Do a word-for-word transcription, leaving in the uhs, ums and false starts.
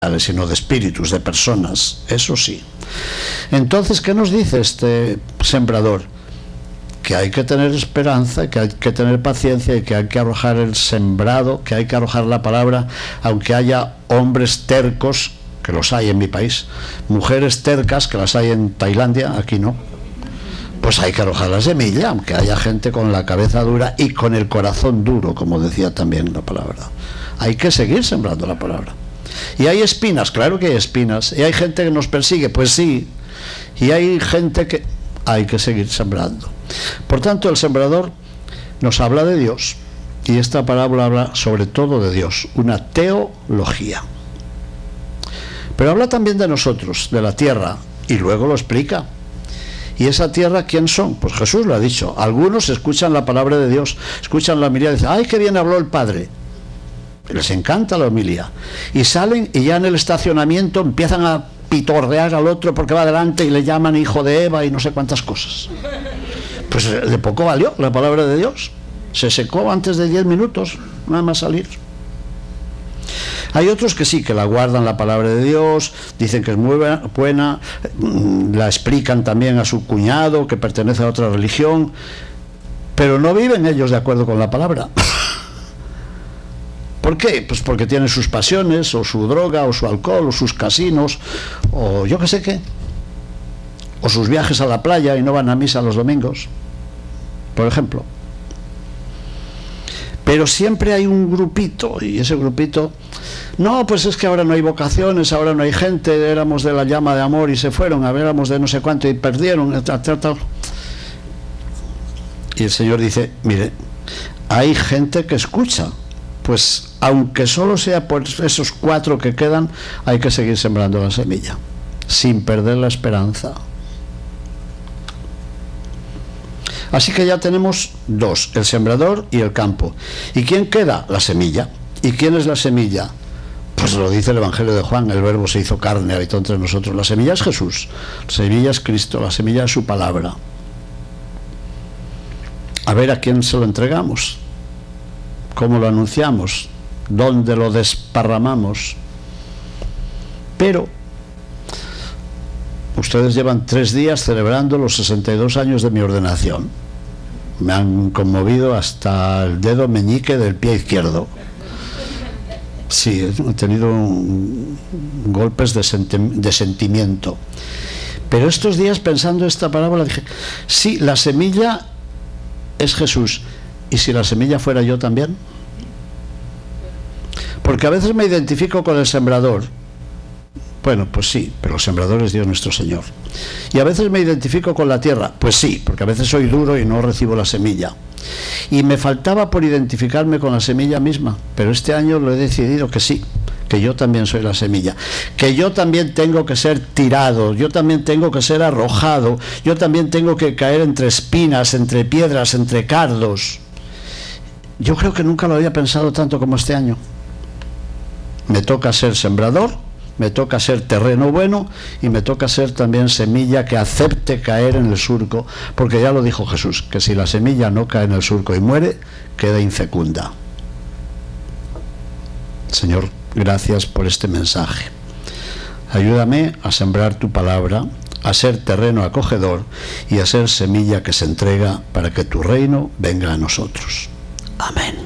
sino de espíritus, de personas, eso sí. Entonces, ¿qué nos dice este sembrador? Que hay que tener esperanza, que hay que tener paciencia y que hay que arrojar el sembrado, que hay que arrojar la palabra, aunque haya hombres tercos, que los hay en mi país, mujeres tercas, que las hay en Tailandia, aquí no. Pues hay que arrojar la semilla, aunque haya gente con la cabeza dura y con el corazón duro, como decía también la palabra. Hay que seguir sembrando la palabra. Y hay espinas, claro que hay espinas. Y hay gente que nos persigue, pues sí. Y hay gente que hay que seguir sembrando. Por tanto, el sembrador nos habla de Dios. Y esta parábola habla sobre todo de Dios, una teología. Pero habla también de nosotros, de la tierra, y luego lo explica. ¿Y esa tierra quién son? Pues Jesús lo ha dicho. Algunos escuchan la palabra de Dios, escuchan la homilía y dicen, ¡ay, qué bien habló el Padre! Les encanta la homilía. Y salen y ya en el estacionamiento empiezan a pitorrear al otro porque va adelante y le llaman hijo de Eva y no sé cuántas cosas. Pues de poco valió la palabra de Dios. Se secó antes de diez minutos, nada más salir. Hay otros que sí, que la guardan la palabra de Dios, dicen que es muy buena, la explican también a su cuñado que pertenece a otra religión, pero no viven ellos de acuerdo con la palabra. ¿Por qué? Pues porque tienen sus pasiones, o su droga, o su alcohol, o sus casinos, o yo qué sé qué, o sus viajes a la playa y no van a misa los domingos, por ejemplo. Pero siempre hay un grupito, y ese grupito, no, pues es que ahora no hay vocaciones, ahora no hay gente, éramos de la llama de amor y se fueron, éramos de no sé cuánto y perdieron, tal, tal, tal. Y el Señor dice, mire, hay gente que escucha, pues aunque solo sea por esos cuatro que quedan, hay que seguir sembrando la semilla, sin perder la esperanza. Así que ya tenemos dos, el sembrador y el campo. ¿Y quién queda? La semilla. ¿Y quién es la semilla? Pues lo dice el Evangelio de Juan, el verbo se hizo carne, habitó entre nosotros. La semilla es Jesús, la semilla es Cristo, la semilla es su palabra. A ver a quién se lo entregamos, cómo lo anunciamos, dónde lo desparramamos. Pero ustedes llevan tres días celebrando los sesenta y dos años de mi ordenación. Me han conmovido hasta el dedo meñique del pie izquierdo. Sí, he tenido un, golpes de, senti de sentimiento. Pero estos días, pensando esta parábola, dije, sí, la semilla es Jesús. ¿Y si la semilla fuera yo también? Porque a veces me identifico con el sembrador. Bueno, pues sí, pero el sembrador es Dios nuestro Señor. Y a veces me identifico con la tierra, pues sí, porque a veces soy duro y no recibo la semilla. Y me faltaba por identificarme con la semilla misma, pero este año lo he decidido que sí, que yo también soy la semilla, que yo también tengo que ser tirado, yo también tengo que ser arrojado, yo también tengo que caer entre espinas, entre piedras, entre cardos. Yo creo que nunca lo había pensado tanto como este año. Me toca ser sembrador, me toca ser terreno bueno y me toca ser también semilla que acepte caer en el surco, porque ya lo dijo Jesús, que si la semilla no cae en el surco y muere, queda infecunda. Señor, gracias por este mensaje. Ayúdame a sembrar tu palabra, a ser terreno acogedor y a ser semilla que se entrega para que tu reino venga a nosotros. Amén.